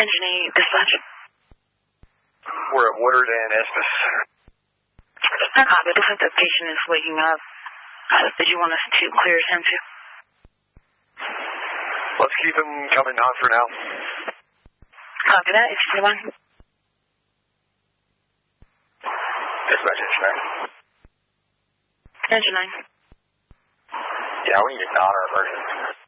Engine 8, dispatch. We're at Woodard and Estes. Copy. It looks like the patient is waking up. Did you want us to clear him too? Let's keep him coming on for now. Copy that. If you want. Dispatch Engine 9. Engine 9. Yeah, we need a non-emergency.